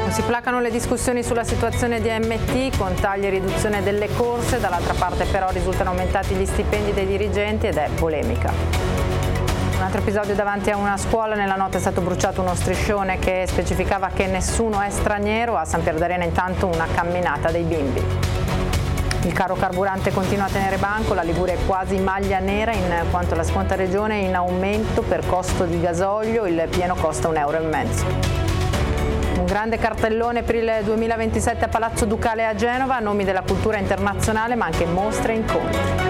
Non si placano le discussioni sulla situazione di AMT, con tagli e riduzione delle corse, dall'altra parte però risultano aumentati gli stipendi dei dirigenti ed è polemica. Un altro episodio davanti a una scuola: nella notte è stato bruciato uno striscione che specificava che nessuno è straniero. A San Piero d'Arena intanto una camminata dei bimbi. Il caro carburante continua a tenere banco, la Liguria è quasi maglia nera in quanto la seconda regione è in aumento per costo di gasolio, il pieno costa €1,50. Un grande cartellone per il 2027 a Palazzo Ducale a Genova, nomi della cultura internazionale ma anche mostre e incontri.